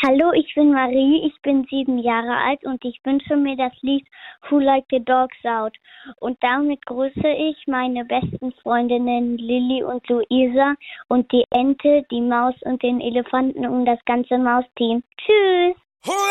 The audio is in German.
Hallo, ich bin Marie, ich bin 7 Jahre alt und ich wünsche mir das Lied Who Let the Dogs Out. Und damit grüße ich meine besten Freundinnen Lilly und Luisa und die Ente, die Maus und den Elefanten und das ganze Mausteam. Tschüss!